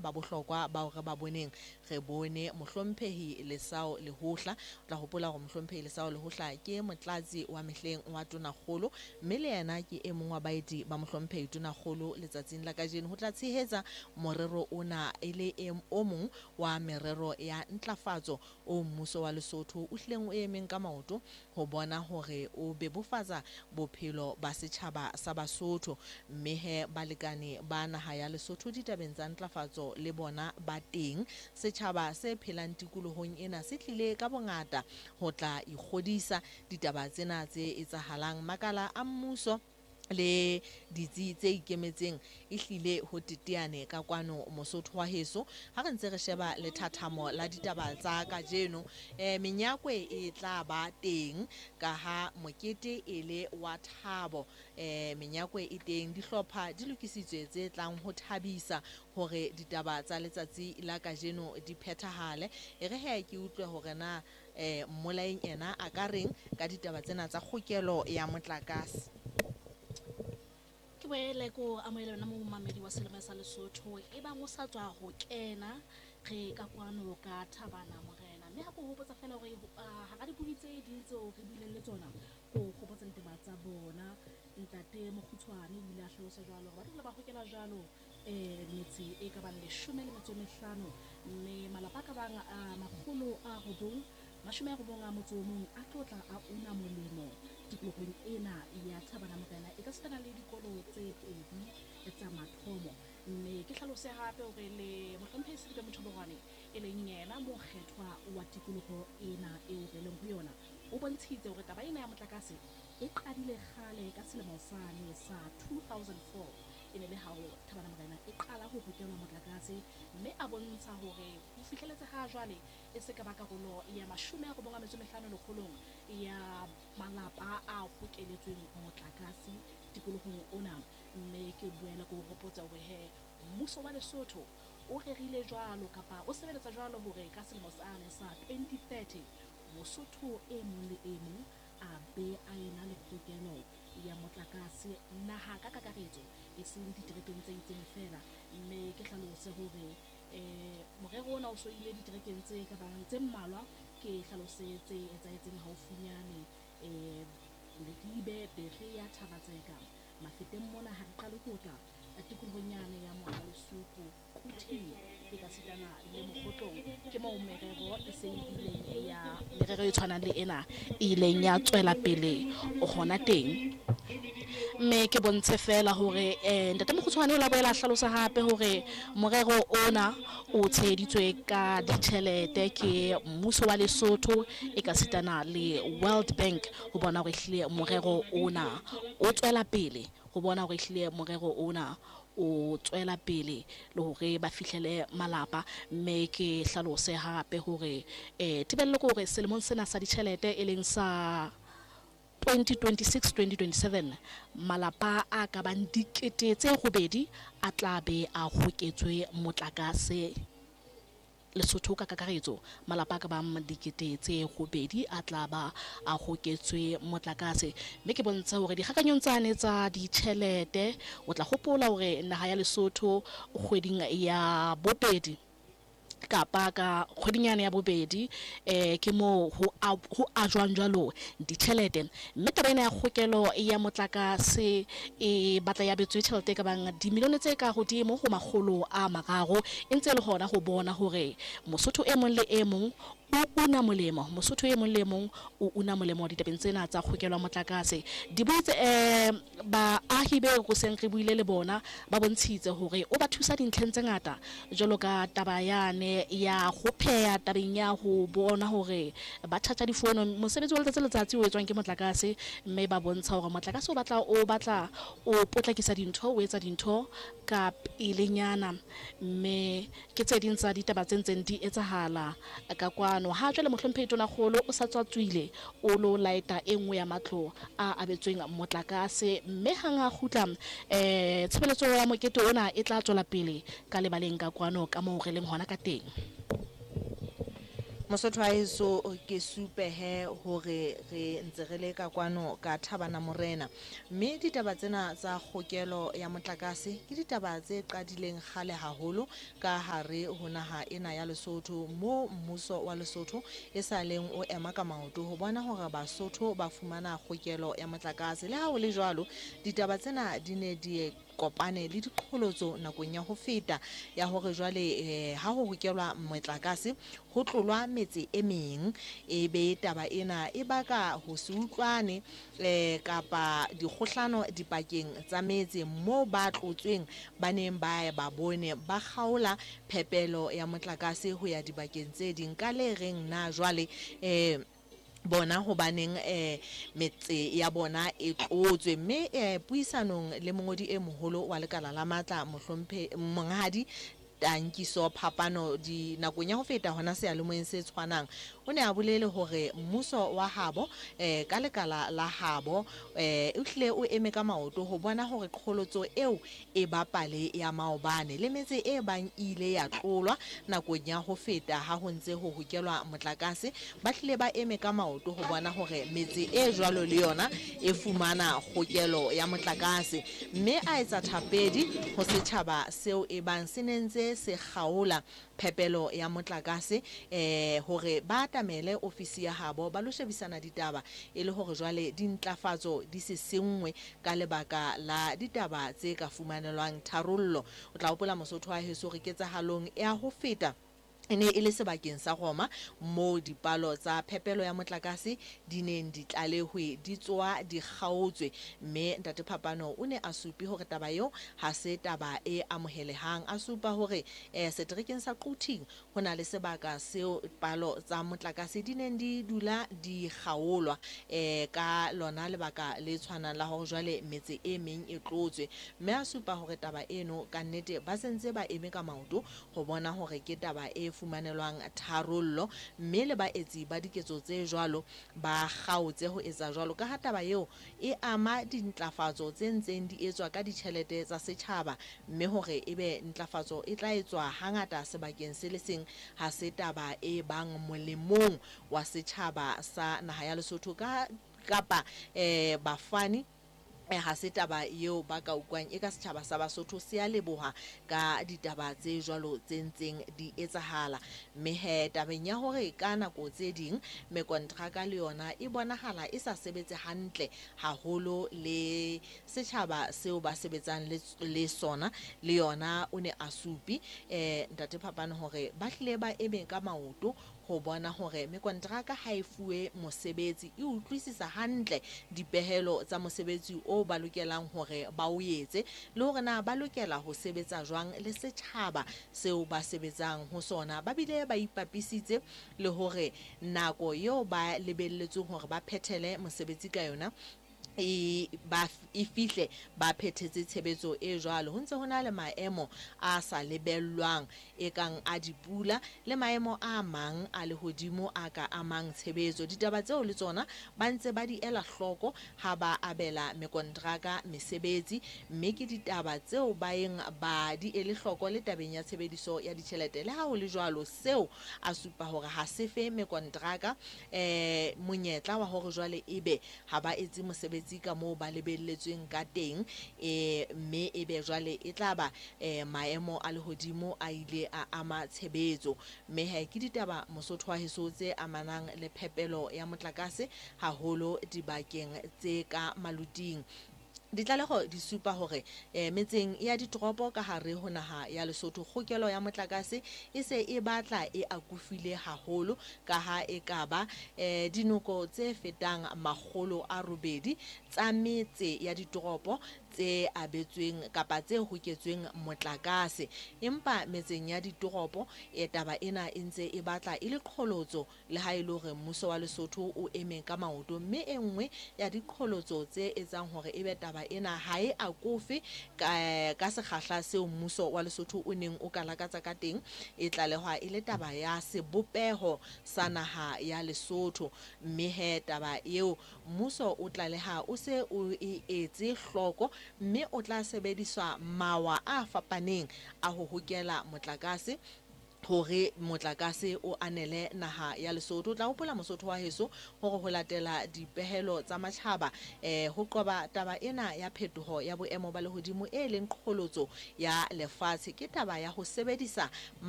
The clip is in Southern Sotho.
ba bohlokwa ba hore ba boneng re bone mohlomphehi Lesao Lehohla tla hopola hore mohlomphehi Lesao Lehohla ke motlatsi wa mehleng wa tonakgolo mme le yena ke e mong wa baeti ba mohlomphehi tonakgolo letsatsing la kajeno ho tla tshehetsa morero ona e le o mong wa merero ya ntlafatso o mmuso wa Lesotho o hleng o emeng ka maoto ho bona hore o bebofatsa bophelo ba setjhaba sa Basotho mme he balekane ba naha ya Lesotho ditabeng tsa ntlafatso le bona ba teng setjhaba se phelang tikolohong ena se tlile ka bongata ho tla ikgodisa ditaba tsena tse etsahalang makala a mmuso le ditsi tse ikemetseng ehlile ho teteane ka kwano Mosotho wa heso ha re ntse re sheba lethathamo la ditaba tsa kajeno menyakwe e tla ba teng ka ha mokete e le wa thabo menyakwe e teng dihlopha di lokisitswe tse tlang ho thabisa hore ditaba tsa letsatsi la kajeno di phethahale e re he ke utlwe hore na mmolaeng ena a ka reng ka ditaba tsena tsa kgokelo ya motlakase. Ke boele ko amohela nna momamedi wa selemo sa Lesotho e bang o sa tswa ho kena re ka kwano ka Thabana Morena mme ha ko hopotsa fela hore ha ra dibuhi tse ding tseo re buileng le tsona ko hopotsa ditaba tsa bona ntate Mokgutshwane o ile a hlalosa jwalo ba dula ba hokela jwalo metse e ka bang 15 mme malapa ka bang 900 mashome a robong a motso o mong a tlotla a una molemo tikolohong ena ya Thabana Morena e ka setana le dikolo tse pedi tsa mathomo mme ke hlalose hape hore le mohlomphehi Sedibe Mtholowane e leng yena mokgethwa wa tikoloho ena eo re leng ho yona o bontshitse hore taba ena ya motlakase e qadile kgale ka selemo sane sa 2004 e ne le ha ho Thabana Morena e qala ho hokelwa motlakase mme a bontsha hore ho fihleletse ha jwale e se ka ba karolo ya 95 lekgolong ya malapa a hokeletsweng motlakase tikolohong ona mme ke boela ko hopotsa hore he mmuso wa Lesotho o rerile jwalo kapa o sebeletsa jwalo hore ka selemo sa 2030 Mosotho e mong le e mong a be a ena le kgokelo ya motlakase naha ka kakaretso e seng diterekeng tse itseng fela mme ke hlalose hore morero ona o so ile diterekeng tse ka bang tse mmalwa ke hlalosetse etsaetseng haufinyane Ledibe Berea Thabatseka mafeteng mona ha re qale ho tla tikolohonyane ya moaho Lesotho Kuthi e ka sitana le mogotlong ke moo merero e seng ileng ya merero e tshwanang le ena ileng ya tswela pele o hona teng mme ke bontshe fela hore ntate Mokgutshwane o la boela hlalosa hape hore morero ona o tsheditswe ka ditjhelete ke mmuso wa Lesotho e ka sitana le World Bank ho bona hore hlile morero ona o tswela pele ho bona hore hlile morero ona o tswela pele le hore ba fihlele malapa mme ke hlalose hape hore tebello ke hore selemong sena sa ditjhelete e leng sa 2026-2027 malapa a ka bang 8,000 a tla be a hoketswe motlakase Lesotho ka kakaretso malapa ka bang 8,000 a tla ba a hoketswe motlakase mme ke bontsha hore dikgakanyong tsane tsa ditjhelete o tla hopola hore naha ya Lesotho kgweding ya bobedi kapa ka kgwedinyane ya bobedi ke mo ho a jwalo ditjhelete mme taba ena ya kgokelo ya motlakase e batla ya betswe tjhelete ka bang dimilione tse ka hodimo ho 300 e ntse le hona ho bona hore Mosotho e mong le e mong o una molemo Mosotho e mong le mong o una molemo ditabeng tsena tsa kgokelwa motlakase di boetse baahi be go seng re buile le bona ba bontshitse hore o ba thusa dintlheng tse ngata jwalo ka taba yane ya ho pheha tabeng ya ho bona hore ba thatha difono mosebetsi wa letsatsi o etswang ke motlakase mme ba bontsha hore motlakase o batla o potlakisa dintho o etsa dintho ka pelenyana mme ke tse ding tsa ditaba tse ntseng di etsahala ka kwano ha jwale mohlomphehi tonakgolo o sa tswatswile o lo laeta e nngwe ya matlo a abetsweng motlakase mme hanga khutla tshebeletso ya mokete ona e tla tswela pele ka lebaleng ka kwano ka moo re leng hona ka teng. Mosotho wa heso ke supehe hore re ntse re le ka kwano ka Thabana Morena, mme ditaba tsena tsa kgokelo ya motlakase ke ditaba tse qadileng kgale haholo ka hare ho naha ena ya Lesotho, mo mmuso wa Lesotho e sa leng o ema ka maoto ho bona hore Basotho ba fumana kgokelo ya motlakase. Le ha ho le jwalo, ditaba tsena di ne di kopane le diqholotso nakong ya ho feta ya hore jwale ha ho hokelwa motlakase ho tlolwa metse e meng, e be taba ena e baka ho se utlwane kapa dikgohlano dipakeng tsa metse mo ba tlotsweng ba neng ba bone ba kgaola phepelo ya motlakase ho ya dibakeng tse ding ka le reng na jwale bona hobaneng metse ya bona e tlotswe. Mme puisanong le mongodi e moholo wa lekala la matla monghadi Tankiso Phapano nakong ya ho feta hona seyalemoyeng se tshwanang, o ne a bolele hore mmuso wa habo ka lekala la habo o hlile o eme ka maoto ho bona hore qholotso eo e bapale ya maobane le metse e bang ile ya tlolwa nakong ya ho feta ha ho ntse ho hokelwa motlakase, ba hlile ba eme ka maoto ho bona hore metse e jwalo le yona e fumana kgokelo ya motlakase. Mme a etsa thapedi ho setjhaba seo e bang se nentse se kgaola phepelo ya motlakase hore ba tamele ofisi ya habo ba lo shebisana ditaba e le hore jwale dintlafatso di se sengwe ka lebaka la ditaba tse ka fumanelwang tharollo. O tla hopola Mosotho wa heso re ketsahalong ya ho feta e ne e le sebakeng sa Roma mo dipalo tsa phepelo ya motlakase di neng di tlalehwe di tsoa di kgaotswe, mme Ntate Phapano o ne a supi hore taba eo ha se taba e amohelehang. A supa hore seterekeng sa Qutting ho na le sebaka seo palo tsa motlakase di neng di dula di kgaolwa ka lona lebaka le tshwanang la hore jwale metse e meng e tlotswe, mme a supa hore taba eno ka nnete ba sentse ba eme ka maoto ho bona hore ke taba e fumanelwang tharollo, mme le baetsi ba diketso tse jwalo ba kgaotse ho etsa jwalo ka ha taba eo e ama dintlafatso tse ntseng di etswa ka ditjhelete tsa setjhaba, mme hore ebe ntlafatso e tla etswa hangata sebakeng se le seng ha se taba e bang molemong wa setjhaba sa naha ya Lesotho kapa bafani ha se taba eo ba ka utlwang e ka setjhaba sa Basotho se a leboha ka ditaba tse jwalo tse ntseng di etsahala. Mme tabeng ya hore ka nako tse ding mekontraka le yona e bonahala e sa sebetse hantle haholo le setjhaba seo ba sebetsang le sona, le yona o ne a supi Ntate Phapano hore ba hlile ba eme ka maoto ho bona hore mekontraka ha e fuwe mosebetsi e utlwisisa hantle dipehelo tsa mosebetsi o ba lokelang hore ba o etse, le hore na ba lokela ho sebetsa jwang le setjhaba seo ba sebetsang ho sona. Ba bile ba ipapisitse le hore nako eo ba lebelletsweng hore ba phethele mosebetsi ka yona e fihle ba phethetse tshebetso e jwalo. Ho ntse ho na le maemo a sa lebellwang e kang a dipula le maemo a mang a lehodimo a ka amang tshebetso. Ditaba tseo le tsona ba ntse ba di ela hloko ha ba abela mekontraka mesebetsi, mme ke ditaba tseo ba eng ba di ele hloko le tabeng ya tshebediso ya ditjhelete. Le ha ho le jwalo, seo a supa hore ha se fe mekontraka monyetla wa hore jwale ebe ha ba etse mosebetsi ka moo ba lebelletsweng ka teng, mme ebe jwale e tla ba maemo a lehodimo a ile a ama tshebetso. Mme ke ditaba Mosotho wa heso tse amanang le phepelo ya motlakase haholo dibakeng tse ka maluting. Ditlaleho di supa hore metseng ya ditoropo ka hare ho naha ya Lesotho kgokelo ya motlakase e se e batla e akofile haholo ka ha e ka ba dinoko tse fetang 800 tsa metse ya ditoropo tse abetsweng kapa tse hoketsweng motlakase, empa metseng ya ditoropo taba ena e ntse e batla e le qholotso le ha e le hore mmuso wa Lesotho o eme ka maoto. Mme e nngwe ya diqholotso tse etsang hore ebe taba ena ha e akofe ka sekgahla seo mmuso wa Lesotho o neng o ka lakatsa ka teng, e tlalehwa e le taba ya sebopeho sa naha ya Lesotho. Mme taba eo mmuso o tlaleha o se o e etse hloko, mme o tla sebediswa mawa a fapaneng a ho hokela motlakase hore motlakase o anele naha ya Lesotho. O tla hopola Mosotho wa heso hore ho latela dipehelo tsa matjhaba ho qoba taba ena ya phetoho ya boemo ba lehodimo e leng qholotso ya lefatshe ke taba ya ho sebedisa